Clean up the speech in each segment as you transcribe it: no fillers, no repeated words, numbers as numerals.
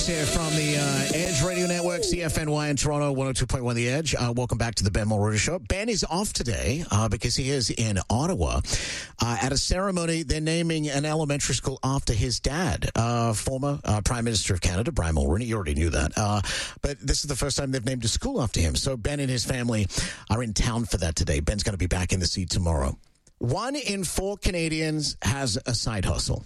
here from the Edge Radio Network, CFNY in Toronto, 102.1 The Edge. Welcome back to the Ben Mulroney Show. Ben is off today because he is in Ottawa at a ceremony. They're naming an elementary school after his dad, former Prime Minister of Canada, Brian Mulroney. You already knew that. But this is the first time they've named a school after him. So Ben and his family are in town for that today. Ben's going to be back in the seat tomorrow. 1 in 4 Canadians has a side hustle.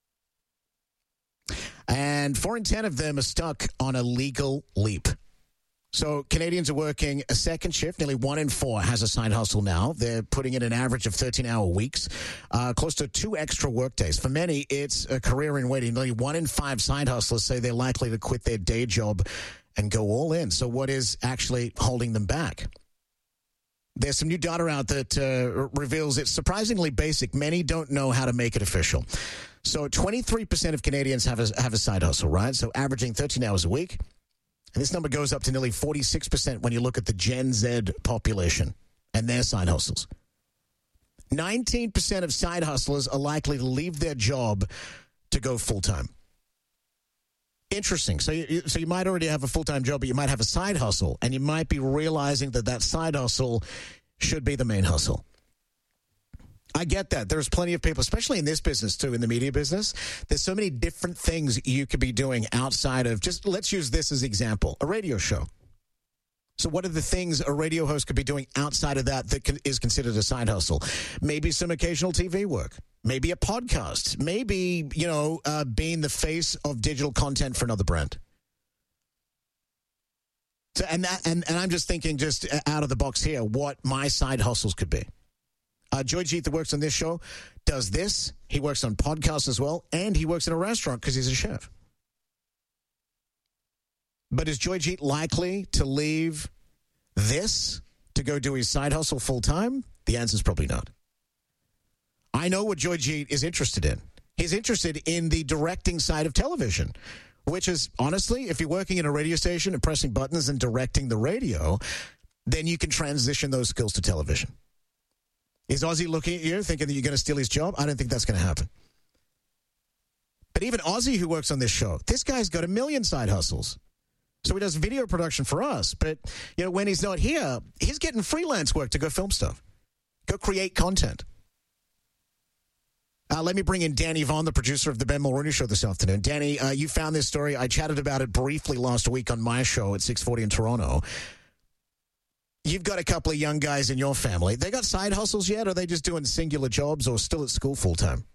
And 4 in 10 of them are stuck on a legal leap. So Canadians are working a second shift. Nearly 1 in 4 has a side hustle now. They're putting in an average of 13-hour weeks, close to 2 extra workdays. For many, it's a career in waiting. Nearly 1 in 5 side hustlers say they're likely to quit their day job and go all in. So what is actually holding them back? There's some new data out that reveals it's surprisingly basic. Many don't know how to make it official. So 23% of Canadians have a side hustle, right? So averaging 13 hours a week. And this number goes up to nearly 46% when you look at the Gen Z population and their side hustles. 19% of side hustlers are likely to leave their job to go full-time. Interesting. So you might already have a full-time job, but you might have a side hustle, and you might be realizing that side hustle should be the main hustle. I get that. There's plenty of people, especially in this business too, in the media business. There's so many different things you could be doing outside of just, let's use this as example, a radio show. So what are the things a radio host could be doing outside of that is considered a side hustle? Maybe some occasional TV work. Maybe a podcast. Maybe, being the face of digital content for another brand. So, and I'm just thinking just out of the box here, what my side hustles could be. Joy Jeet, that works on this show, does this. He works on podcasts as well, and he works in a restaurant because he's a chef. But is Joy Jeet likely to leave this to go do his side hustle full-time? The answer is probably not. I know what Joy Jeet is interested in. He's interested in the directing side of television, which is, honestly, if you're working in a radio station and pressing buttons and directing the radio, then you can transition those skills to television. Is Ozzy looking at you thinking that you're going to steal his job? I don't think that's going to happen. But even Ozzy, who works on this show, this guy's got a million side hustles. So he does video production for us. But, when he's not here, he's getting freelance work to go film stuff, go create content. Let me bring in Danny Vaughn, the producer of the Ben Mulroney Show this afternoon. Danny, you found this story. I chatted about it briefly last week on my show at 640 in Toronto. You've got a couple of young guys in your family. They got side hustles yet, or are they just doing singular jobs or still at school full-time?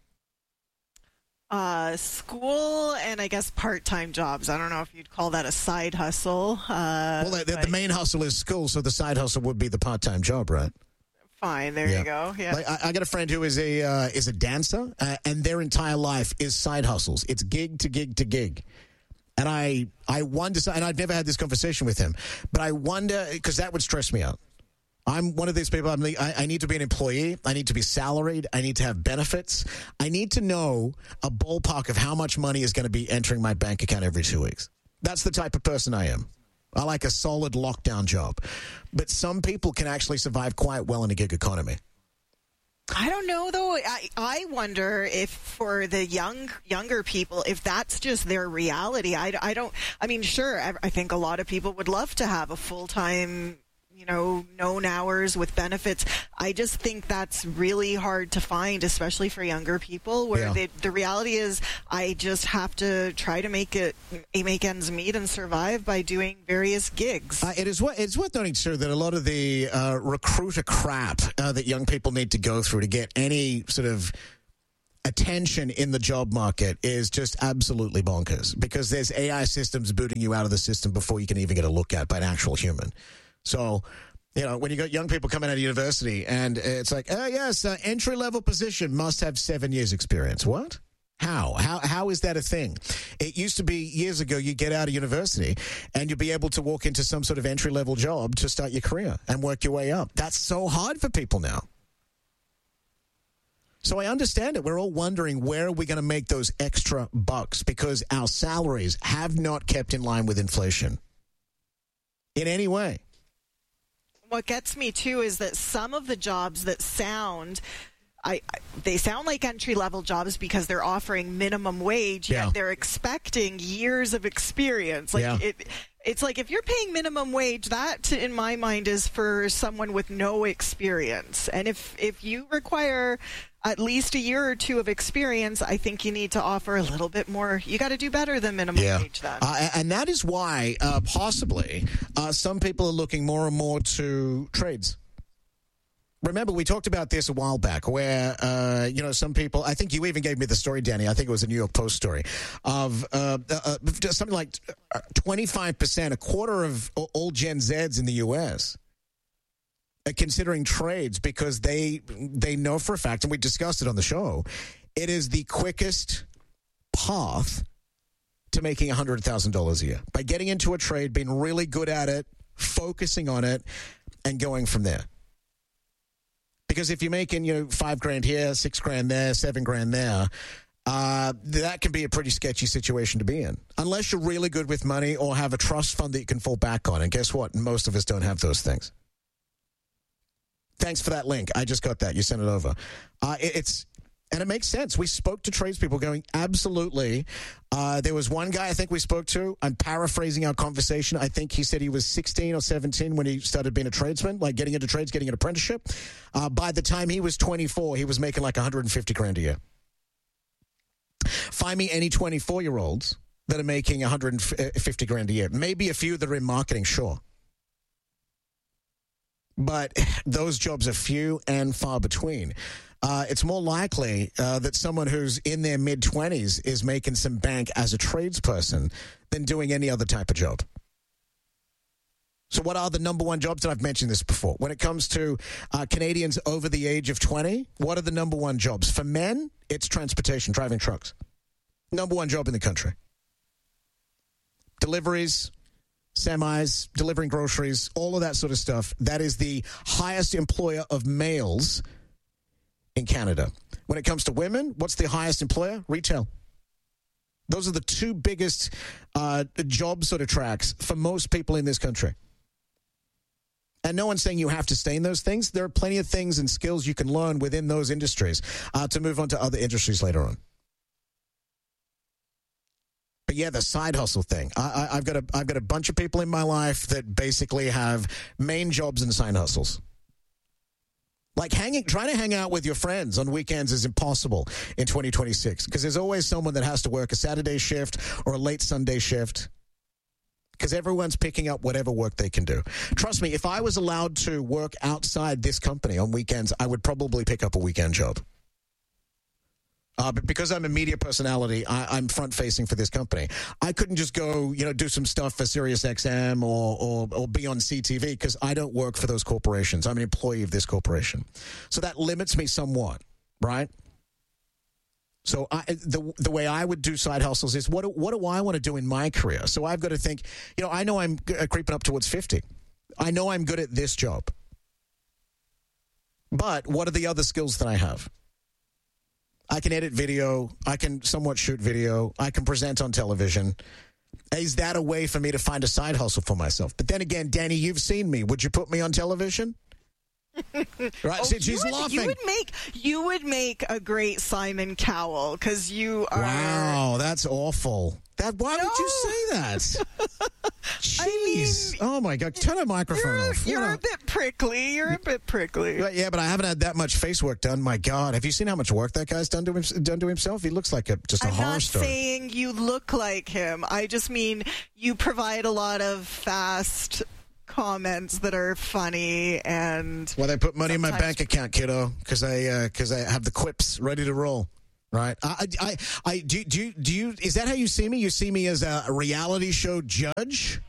School and I guess part-time jobs. I don't know if you'd call that a side hustle. The main hustle is school, so the side hustle would be the part-time job, right? Fine, there you go. Yeah, I got a friend who is a dancer, and their entire life is side hustles. It's gig to gig to gig. And I wonder, and I've never had this conversation with him, but I wonder, because that would stress me out. I'm one of these people, I need to be an employee. I need to be salaried. I need to have benefits. I need to know a ballpark of how much money is going to be entering my bank account every 2 weeks. That's the type of person I am. I like a solid lockdown job. But some people can actually survive quite well in a gig economy. I don't know, though. I wonder if for the younger people, if that's just their reality. Sure, I think a lot of people would love to have a full-time, known hours with benefits. I just think that's really hard to find, especially for younger people, where the reality is I just have to try to make ends meet and survive by doing various gigs. It's worth noting, too, that a lot of the recruiter crap that young people need to go through to get any sort of attention in the job market is just absolutely bonkers, because there's AI systems booting you out of the system before you can even get a look at by an actual human. So, when you got young people coming out of university and it's like, entry-level position must have 7 years experience. What? How is that a thing? It used to be years ago, you get out of university and you'd be able to walk into some sort of entry-level job to start your career and work your way up. That's so hard for people now. So I understand it. We're all wondering, where are we going to make those extra bucks, because our salaries have not kept in line with inflation in any way. What gets me, too, is that some of the jobs that sound they sound like entry-level jobs because they're offering minimum wage, yet they're expecting years of experience. It's like if you're paying minimum wage, that, in my mind, is for someone with no experience. And if you require at least a year or two of experience, I think you need to offer a little bit more. You got to do better than minimum wage then. And that is why, possibly, some people are looking more and more to trades. Remember, we talked about this a while back where, some people, I think you even gave me the story, Danny, I think it was a New York Post story, of something like 25%, a quarter of all Gen Zs in the U.S. are considering trades because they know for a fact, and we discussed it on the show, it is the quickest path to making $100,000 a year. By getting into a trade, being really good at it, focusing on it, and going from there. Because if you're making, $5,000 here, $6,000 there, $7,000 there, that can be a pretty sketchy situation to be in. Unless you're really good with money or have a trust fund that you can fall back on. And guess what? Most of us don't have those things. Thanks for that link. I just got that. You sent it over. And it makes sense. We spoke to tradespeople going, absolutely. There was one guy I think we spoke to. I'm paraphrasing our conversation. I think he said he was 16 or 17 when he started being a tradesman, like getting into trades, getting an apprenticeship. By the time he was 24, he was making like $150,000 a year. Find me any 24-year-olds that are making $150,000 a year. Maybe a few that are in marketing, sure. But those jobs are few and far between. It's more likely that someone who's in their mid-20s is making some bank as a tradesperson than doing any other type of job. So what are the number one jobs? And I've mentioned this before. When it comes to Canadians over the age of 20, what are the number one jobs? For men, it's transportation, driving trucks. Number one job in the country. Deliveries, semis, delivering groceries, all of that sort of stuff. That is the highest employer of males in Canada. When it comes to women, what's the highest employer? Retail. Those are the two biggest job sort of tracks for most people in this country. And no one's saying you have to stay in those things. There are plenty of things and skills you can learn within those industries to move on to other industries later on. But yeah, the side hustle thing. I've got a bunch of people in my life that basically have main jobs and side hustles. Like trying to hang out with your friends on weekends is impossible in 2026 because there's always someone that has to work a Saturday shift or a late Sunday shift because everyone's picking up whatever work they can do. Trust me, if I was allowed to work outside this company on weekends, I would probably pick up a weekend job. But because I'm a media personality, I'm front-facing for this company. I couldn't just go, do some stuff for SiriusXM or be on CTV because I don't work for those corporations. I'm an employee of this corporation. So that limits me somewhat, right? So the way I would do side hustles is what do I want to do in my career? So I've got to think, I know I'm creeping up towards 50. I know I'm good at this job. But what are the other skills that I have? I can edit video. I can somewhat shoot video. I can present on television. Is that a way for me to find a side hustle for myself? But then again, Danny, you've seen me. Would you put me on television? Right? See, she's laughing. You would make a great Simon Cowell because you are. Wow, that's awful. Why would you say that? Jeez. Oh, my God. Turn the microphone off. You're a bit prickly. Yeah, but I haven't had that much face work done. My God. Have you seen how much work that guy's done to himself? He looks like just a horror story. I'm not saying you look like him. I just mean you provide a lot of fast comments that are funny and. Well, they put money in my bank account, kiddo, because I have the quips ready to roll. Right. Do you, is that how you see me? You see me as a reality show judge?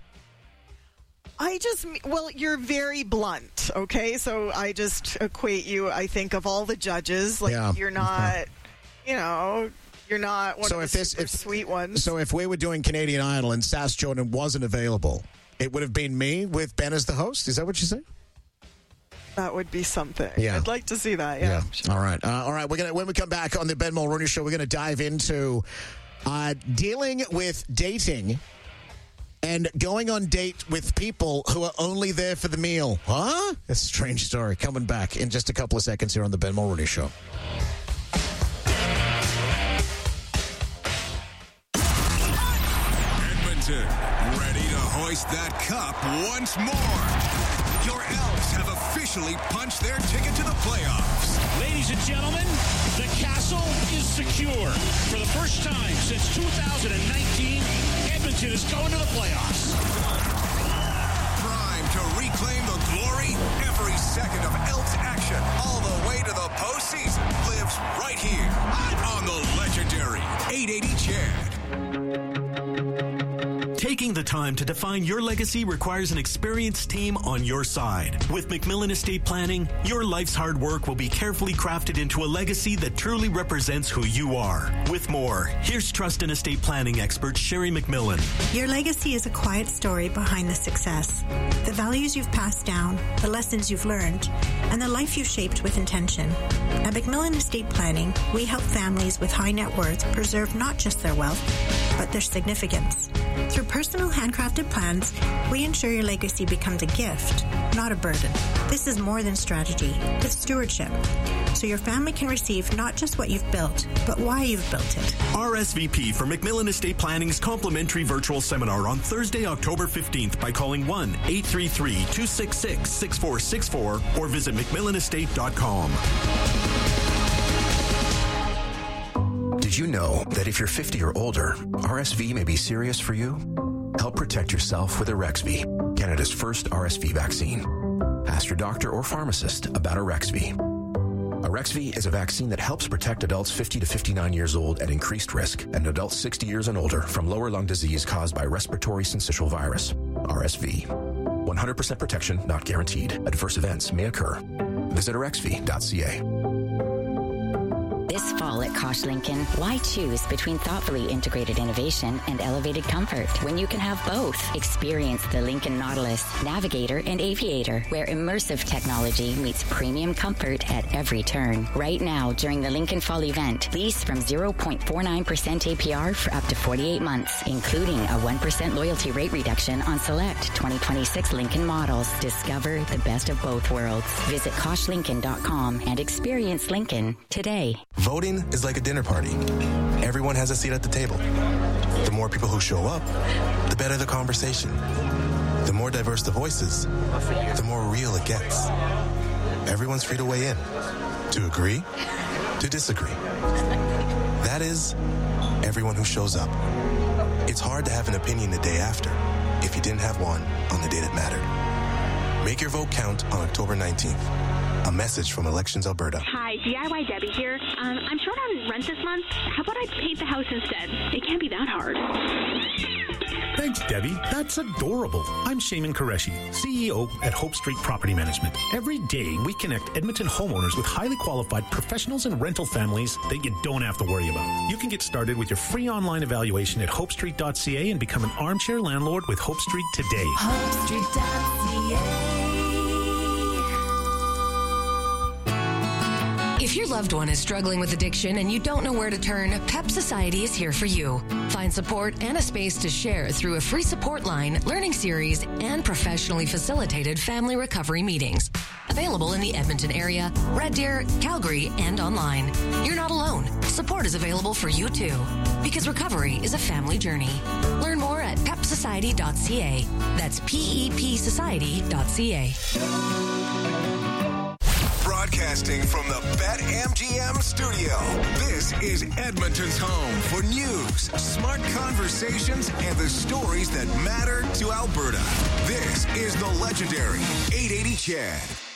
You're very blunt. Okay. So I just equate you, I think, of all the judges. You're not, you're not one of the sweet ones. So if we were doing Canadian Idol and Sass Jordan wasn't available, it would have been me with Ben as the host. Is that what you say? That would be something. Yeah. I'd like to see that. Yeah. Sure. All right. When we come back on the Ben Mulroney Show, we're going to dive into dealing with dating and going on date with people who are only there for the meal. Huh? A strange story. Coming back in just a couple of seconds here on the Ben Mulroney Show. Edmonton, ready to hoist that cup once more. Your Elks have officially punched their ticket to the playoffs. Ladies and gentlemen, the castle is secure. For the first time since 2019, Edmonton is going to the playoffs. Prime to reclaim the glory. Every second of Elks action all the way to the postseason lives right here on the legendary 880 Chad. Taking the time to define your legacy requires an experienced team on your side. With McMillan Estate Planning, your life's hard work will be carefully crafted into a legacy that truly represents who you are. With more, here's trust and estate planning expert Sherry McMillan. Your legacy is a quiet story behind the success. The values you've passed down, the lessons you've learned, and the life you've shaped with intention. At McMillan Estate Planning, we help families with high net worth preserve not just their wealth, but their significance. Through personal handcrafted plans, we ensure your legacy becomes a gift, not a burden. This is more than strategy, it's stewardship. So your family can receive not just what you've built, but why you've built it. RSVP for McMillan Estate Planning's complimentary virtual seminar on Thursday, October 15th by calling 1-833-266-6464 or visit McMillanestate.com. Did you know that if you're 50 or older, RSV may be serious for you? Help protect yourself with Arexvy, Canada's first RSV vaccine. Ask your doctor or pharmacist about Arexvy. Arexvy is a vaccine that helps protect adults 50 to 59 years old at increased risk and adults 60 years and older from lower lung disease caused by respiratory syncytial virus, RSV. 100% protection not guaranteed. Adverse events may occur. Visit arexvy.ca. This fall at Kosh Lincoln, why choose between thoughtfully integrated innovation and elevated comfort when you can have both? Experience the Lincoln Nautilus, Navigator, and Aviator, where immersive technology meets premium comfort at every turn. Right now, during the Lincoln Fall event, lease from 0.49% APR for up to 48 months, including a 1% loyalty rate reduction on select 2026 Lincoln models. Discover the best of both worlds. Visit KoshLincoln.com and experience Lincoln today. Voting is like a dinner party. Everyone has a seat at the table. The more people who show up, the better the conversation. The more diverse the voices, the more real it gets. Everyone's free to weigh in, to agree, to disagree. That is, everyone who shows up. It's hard to have an opinion the day after if you didn't have one on the day that mattered. Make your vote count on October 19th. A message from Elections Alberta. Hi, DIY Debbie here. I'm short on rent this month. How about I paint the house instead? It can't be that hard. Thanks, Debbie. That's adorable. I'm Shaman Qureshi, CEO at Hope Street Property Management. Every day, we connect Edmonton homeowners with highly qualified professionals and rental families that you don't have to worry about. You can get started with your free online evaluation at hopestreet.ca and become an armchair landlord with Hope Street today. hopestreet.ca. If your loved one is struggling with addiction and you don't know where to turn, PEP Society is here for you. Find support and a space to share through a free support line, learning series, and professionally facilitated family recovery meetings. Available in the Edmonton area, Red Deer, Calgary, and online. You're not alone. Support is available for you too. Because recovery is a family journey. Learn more at pepsociety.ca. That's PEPsociety.ca. Broadcasting from the BetMGM studio, this is Edmonton's home for news, smart conversations, and the stories that matter to Alberta. This is the legendary 880 Chad.